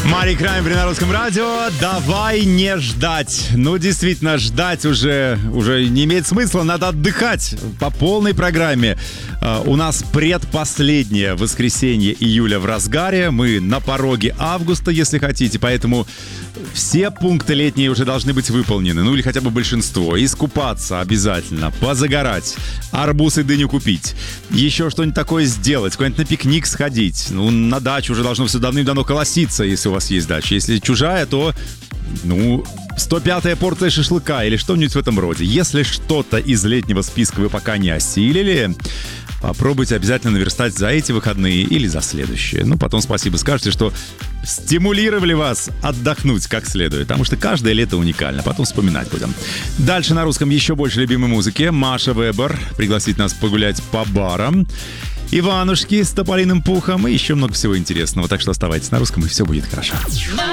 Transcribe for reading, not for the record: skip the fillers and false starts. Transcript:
Мари Краймбрери на Русском радио. Давай не ждать. Ну, действительно, ждать уже не имеет смысла. Надо отдыхать по полной программе. У нас предпоследнее воскресенье июля в разгаре. Мы на пороге августа, если хотите. Поэтому все пункты летние уже должны быть выполнены. Ну, или хотя бы большинство. Искупаться обязательно. Позагорать. Арбуз и дыню купить. Еще что-нибудь такое сделать. Куда-нибудь на пикник сходить. Ну, на дачу уже должно все давным-давно колоситься, если у вас есть дача. Если чужая, то, 105-я порция шашлыка или что-нибудь в этом роде. Если что-то из летнего списка вы пока не осилили, попробуйте обязательно наверстать за эти выходные или за следующие. Потом спасибо скажете, что стимулировали вас отдохнуть как следует, потому что каждое лето уникально. Потом вспоминать будем. Дальше на русском еще больше любимой музыки. Маша Вебер пригласит нас погулять по барам. Иванушки с тополиным пухом и еще много всего интересного. Так что оставайтесь на русском, и все будет хорошо.